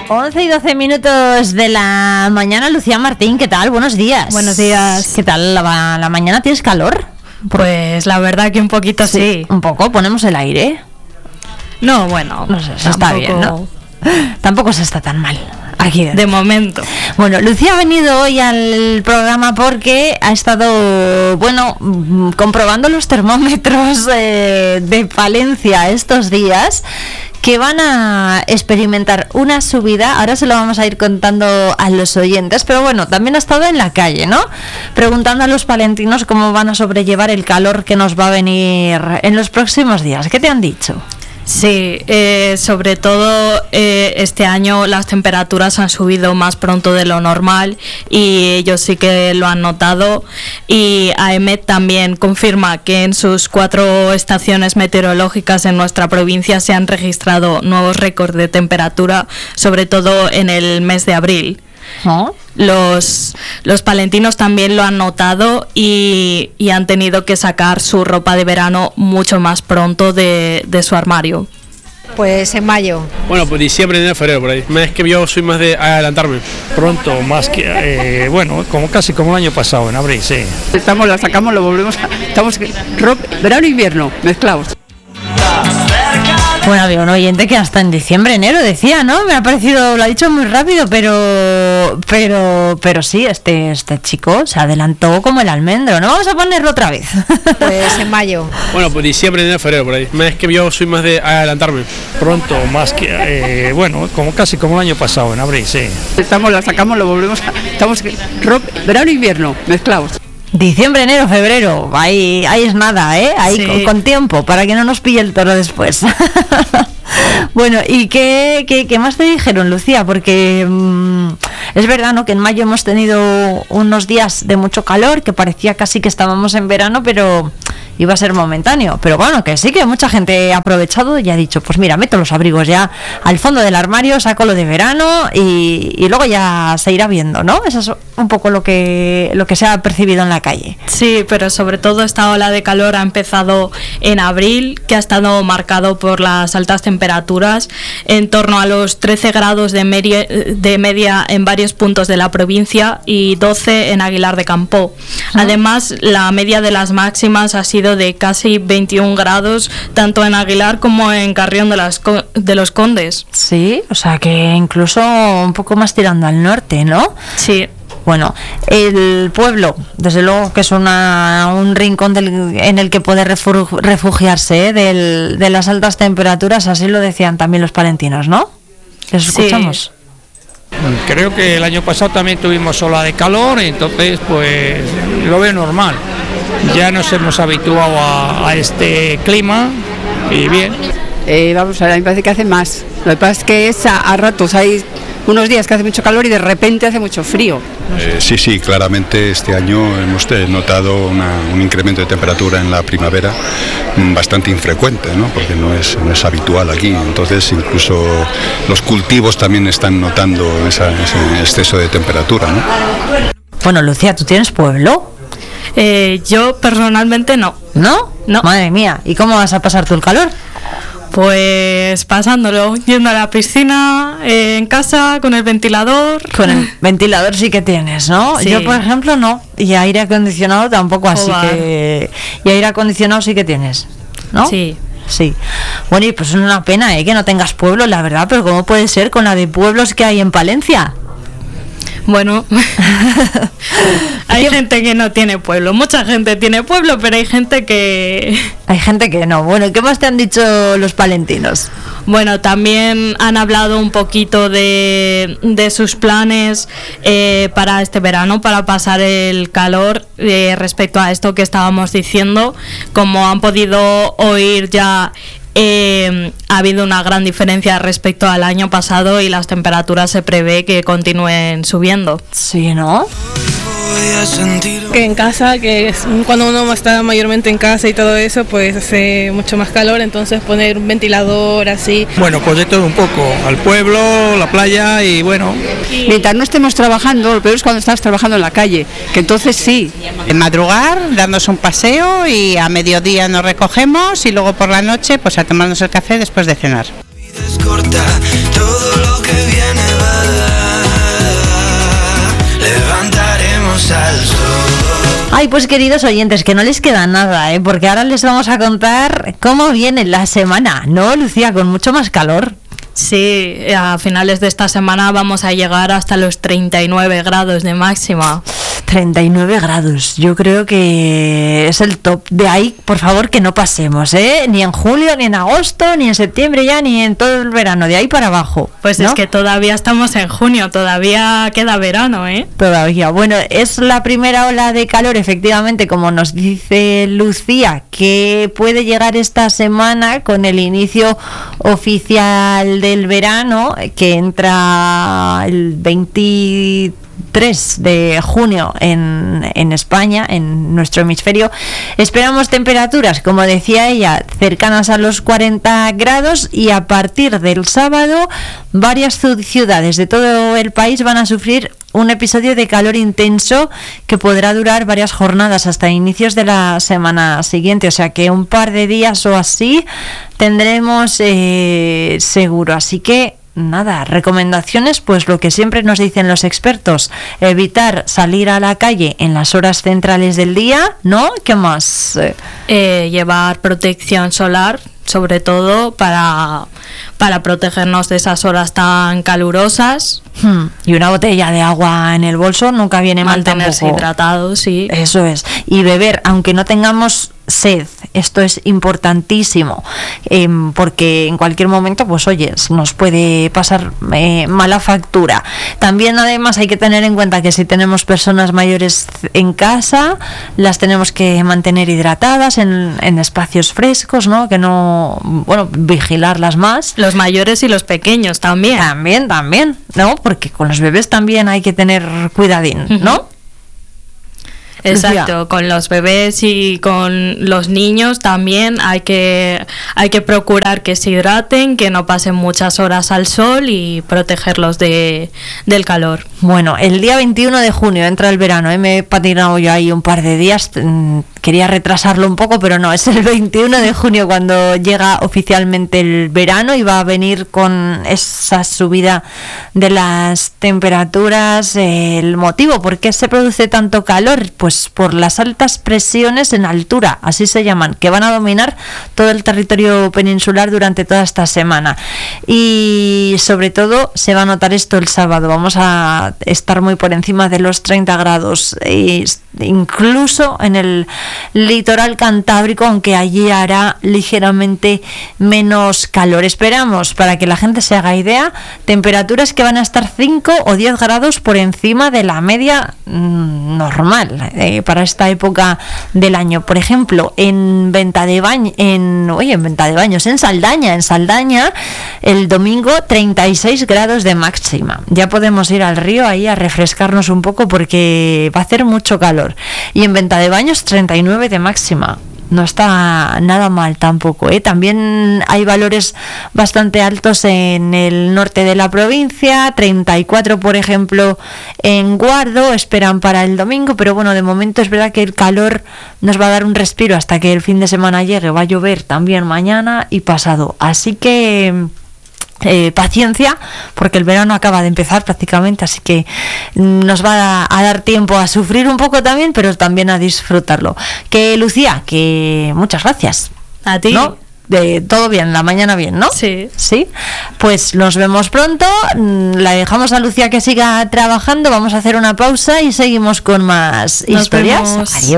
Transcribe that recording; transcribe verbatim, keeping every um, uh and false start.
once y doce minutos de la mañana. Lucía Martín, ¿qué tal? Buenos días. Buenos días. ¿Qué tal la, la mañana? ¿Tienes calor? Pues la verdad que un poquito sí. sí. ¿Un poco? ¿Ponemos el aire? No, bueno. No sé, se está bien, ¿no? Tampoco se está tan mal. Aquí de momento. Bueno, Lucía ha venido hoy al programa porque ha estado, bueno, comprobando los termómetros eh, de Palencia estos días, que van a experimentar una subida. Ahora se lo vamos a ir contando a los oyentes, pero bueno, también ha estado en la calle, ¿no? Preguntando a los palentinos cómo van a sobrellevar el calor que nos va a venir en los próximos días. ¿Qué te han dicho? Sí, eh, sobre todo eh, este año las temperaturas han subido más pronto de lo normal y ellos sí que lo han notado, y AEMET también confirma que en sus cuatro estaciones meteorológicas en nuestra provincia se han registrado nuevos récords de temperatura, sobre todo en el mes de abril. ¿No? Los, los palentinos también lo han notado y, y han tenido que sacar su ropa de verano mucho más pronto de, de su armario. Pues en mayo. Bueno, pues diciembre, enero, febrero, por ahí. Es que yo soy más de adelantarme. Pronto, más que, eh, bueno, como casi como el año pasado, en abril, sí. Estamos, la sacamos, lo volvemos, a, estamos, ropa, verano e invierno, mezclados. Bueno, había un oyente que hasta en diciembre, enero decía, ¿no? Me ha parecido, lo ha dicho muy rápido, pero pero pero sí, este este chico se adelantó como el almendro, ¿no? Vamos a ponerlo otra vez. Pues en mayo. Bueno, pues diciembre, enero, febrero, por ahí. Es que yo soy más de adelantarme. Pronto, más que, eh, bueno, como casi como el año pasado, en abril, sí. Estamos, la sacamos, lo volvemos, a, estamos, ropa, verano e invierno, mezclados. Diciembre, enero, febrero, ahí, ahí es nada, ¿eh? Ahí sí. con, con tiempo, para que no nos pille el toro después. Bueno, ¿y qué, qué, qué más te dijeron, Lucía? Porque mmm, es verdad, ¿no?, que en mayo hemos tenido unos días de mucho calor, que parecía casi que estábamos en verano, pero iba a ser momentáneo. Pero bueno, que sí que mucha gente ha aprovechado y ha dicho, pues mira, meto los abrigos ya al fondo del armario, saco lo de verano y, y luego ya se irá viendo, ¿no? Eso es un poco lo que, lo que se ha percibido en la calle. Sí, pero sobre todo esta ola de calor ha empezado en abril, que ha estado marcado por las altas temperaturas, en torno a los trece grados de media, de media en varios puntos de la provincia y doce en Aguilar de Campoo. Además, la media de las máximas ha sido de casi veintiún grados, tanto en Aguilar como en Carrión de, las, de los Condes. Sí, o sea que incluso un poco más tirando al norte, ¿no? Sí. Bueno, el pueblo, desde luego que es una, un rincón del, en el que puede refugiarse, ¿eh? del, de las altas temperaturas, así lo decían también los palentinos, ¿no? ¿Les escuchamos? Sí. Creo que el año pasado también tuvimos ola de calor, entonces pues lo veo normal. Ya nos hemos habituado a, a este clima y bien. Eh, vamos a ver, a mí me parece que hace más. Lo que pasa es que es a, a ratos, hay unos días que hace mucho calor y de repente hace mucho frío. Eh, sí, sí, claramente este año hemos notado una, un incremento de temperatura en la primavera bastante infrecuente, ¿no? Porque no es, no es habitual aquí. Entonces incluso los cultivos también están notando esa, ese exceso de temperatura, ¿no? Bueno, Lucía, ¿tú tienes pueblo? Eh, yo personalmente no. ¿No? No. Madre mía, ¿y cómo vas a pasar tú el calor? Pues pasándolo, yendo a la piscina, eh, en casa, con el ventilador. Con el ventilador sí que tienes, ¿no? Sí. Yo, por ejemplo, no. Y aire acondicionado tampoco, así Joder. que... Y aire acondicionado sí que tienes, ¿no? Sí. Sí. Bueno, y pues es una pena, ¿eh?, que no tengas pueblo, la verdad, pero ¿cómo puede ser con la de pueblos que hay en Palencia? Bueno, hay gente que no tiene pueblo, mucha gente tiene pueblo, pero hay gente que... Hay gente que no. Bueno, ¿qué más te han dicho los palentinos? Bueno, también han hablado un poquito de, de sus planes eh, para este verano, para pasar el calor, eh, respecto a esto que estábamos diciendo. Como han podido oír ya, Eh, ha habido una gran diferencia respecto al año pasado y las temperaturas se prevé que continúen subiendo. Sí, ¿no? Que en casa, que es cuando uno está mayormente en casa y todo eso, pues hace mucho más calor, entonces poner un ventilador así. Bueno, pues de todo un poco, al pueblo, la playa y bueno. Mientras no estemos trabajando, lo peor es cuando estás trabajando en la calle, que entonces sí. En madrugar, dándose un paseo y a mediodía nos recogemos y luego por la noche pues a tomarnos el café después de cenar. Todo lo que viene Ay, pues queridos oyentes, que no les queda nada, ¿eh? Porque ahora les vamos a contar cómo viene la semana, ¿no, Lucía? Con mucho más calor. Sí, a finales de esta semana vamos a llegar hasta los treinta y nueve grados de máxima. treinta y nueve grados, yo creo que es el top. De ahí, por favor, que no pasemos, ¿eh? Ni en julio, ni en agosto, ni en septiembre ya, ni en todo el verano, de ahí para abajo. Pues ¿no? Es que todavía estamos en junio, todavía queda verano, ¿eh? Todavía. Bueno, es la primera ola de calor, efectivamente, como nos dice Lucía, que puede llegar esta semana con el inicio oficial del verano, que entra el veintitrés de junio en, en España, en nuestro hemisferio. Esperamos temperaturas, como decía ella, cercanas a los cuarenta grados, y a partir del sábado varias ciudades de todo el país van a sufrir un episodio de calor intenso que podrá durar varias jornadas hasta inicios de la semana siguiente, o sea que un par de días o así tendremos eh, seguro. Así que nada, recomendaciones, pues lo que siempre nos dicen los expertos: evitar salir a la calle en las horas centrales del día, ¿no? ¿Qué más? Eh, llevar protección solar, sobre todo para, para protegernos de esas horas tan calurosas. Hmm. Y una botella de agua en el bolso nunca viene mal tampoco. Mantenerse hidratados, sí. Eso es. Y beber, aunque no tengamos sed, esto es importantísimo, eh, porque en cualquier momento, pues oye, nos puede pasar eh, mala factura. También además hay que tener en cuenta que si tenemos personas mayores en casa, las tenemos que mantener hidratadas en, en espacios frescos, ¿no? Que no, bueno, vigilarlas más. Los mayores y los pequeños también. También, también, ¿no? Porque con los bebés también hay que tener cuidadín, ¿no? Uh-huh. Exacto, Lucía. Con los bebés y con los niños también hay que hay que procurar que se hidraten, que no pasen muchas horas al sol y protegerlos de del calor. Bueno, el día veintiuno de junio entra el verano, ¿eh? Me he patinado yo ahí un par de días, quería retrasarlo un poco, pero no, es el veintiuno de junio cuando llega oficialmente el verano y va a venir con esa subida de las temperaturas. El motivo, ¿por qué se produce tanto calor? Pues por las altas presiones en altura, así se llaman, que van a dominar todo el territorio peninsular durante toda esta semana. Y sobre todo se va a notar esto el sábado, vamos a estar muy por encima de los treinta grados, e incluso en el litoral cantábrico, aunque allí hará ligeramente menos calor. Esperamos, para que la gente se haga idea, temperaturas que van a estar cinco o diez grados por encima de la media mmm, normal eh, para esta época del año. Por ejemplo, en Venta de Baños, en, oye, en Venta de Baños, en Saldaña, en Saldaña, el domingo treinta y seis grados de máxima. Ya podemos ir al río ahí a refrescarnos un poco porque va a hacer mucho calor. Y en Venta de Baños treinta y nueve de máxima. No está nada mal tampoco, ¿eh? También hay valores bastante altos en el norte de la provincia, treinta y cuatro por ejemplo en Guardo, esperan para el domingo, pero bueno, de momento es verdad que el calor nos va a dar un respiro hasta que el fin de semana llegue. Va a llover también mañana y pasado, así que Eh, paciencia, porque el verano acaba de empezar prácticamente, así que nos va a, a dar tiempo a sufrir un poco también, pero también a disfrutarlo. Que Lucía, que muchas gracias. A ti. ¿No? De todo bien, la mañana bien, ¿no? Sí. Sí. Pues nos vemos pronto. La dejamos a Lucía que siga trabajando. Vamos a hacer una pausa y seguimos con más nos historias. Vemos. Adiós.